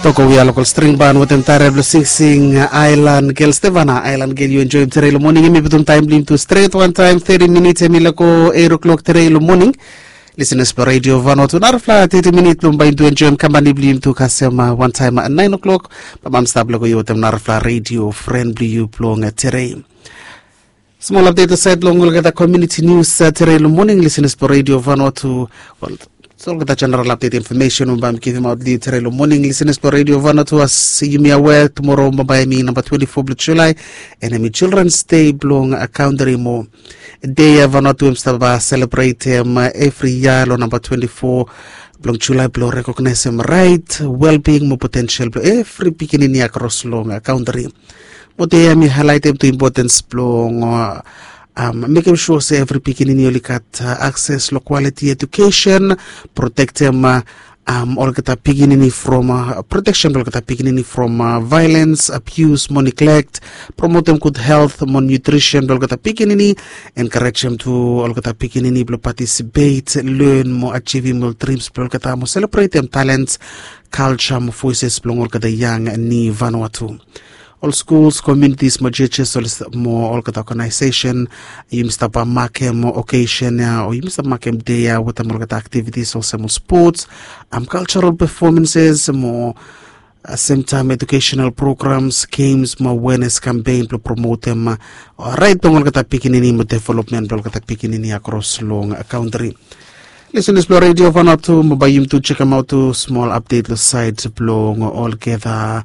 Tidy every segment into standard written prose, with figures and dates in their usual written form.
Toko we are local string band with entire sing Island Girl Stevana Island Girl you enjoy today the morning me between time blim to straight one time 30 minutes milako 8 o'clock today the morning listeners per radio Vanuatu narfla 30 minutes blum by to enjoy kambani blim to kasema one time at 9 o'clock pamam stablo ko yotem narfla radio friendly you plong today. Small update aside long we'll get the community news today the morning listeners per radio Vanuatu well so we'll get the general update information I'm giving out the today the morning listeners per radio Vanuatu as you may aware tomorrow Mabayami number 24 July Enemy Children's Day belong a country more day Vanuatu mstaba celebrate every year on number 24 belong July belong recognize him right well-being more potential every beginning across long a country. But they may highlight them to importance belong making sure say every beginning you look at access low quality education, protect them all get beginning from protection all get beginning from violence, abuse, more neglect, promote them good health, more nutrition all get beginning, encourage them to all get beginning to participate, learn more, achieving more dreams, all get more celebrate them talents, culture, more voices belong all get young ni Vanuatu. All schools, communities, more churches, more all the organization. You must have a market more occasion, or you must have market day with more activities, also more sports, cultural performances, more same time educational programs, games, more awareness campaign to promote them. Right, don't get a picking in development, don't get a picking in across long country. Listen, this radio Vanuatu, mobile to check them out to small update the sites belong all together.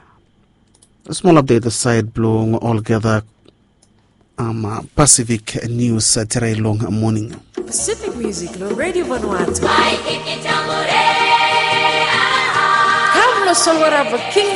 A small update aside belong all together Pacific News today long morning. Pacific Music no Radio Vanuatu. Come no solwara King